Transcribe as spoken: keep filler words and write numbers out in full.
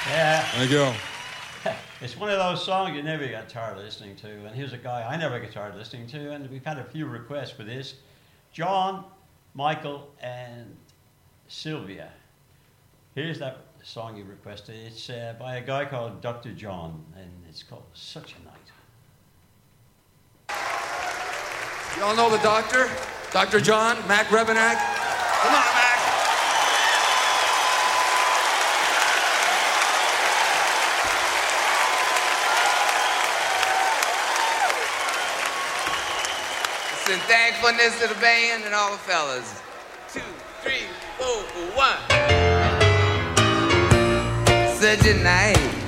Yeah. Thank you. It's one of those songs you never get tired of listening to. And here's a guy I never get tired of listening to. And we've had a few requests for this. John, Michael, and Sylvia. Here's that song you requested. It's uh, by a guy called Doctor John. And it's called Such a Night. Y'all know the doctor? Doctor John, Mac Rebenak. Come on, Mac. It's in thankfulness to the band and all the fellas. Two, three, four, one. Such a night.